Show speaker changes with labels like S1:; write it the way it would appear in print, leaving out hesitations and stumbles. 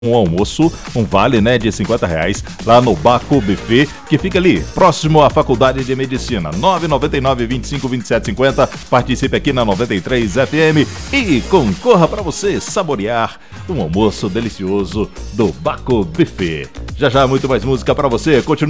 S1: um almoço, um vale, né, de R$50 lá no Baco Buffet, que fica ali, próximo à Faculdade de Medicina. 999-25-2750. Participe aqui na 93 FM e concorra para você saborear um almoço delicioso do Baco Buffet. Já já, muito mais música para você. Continue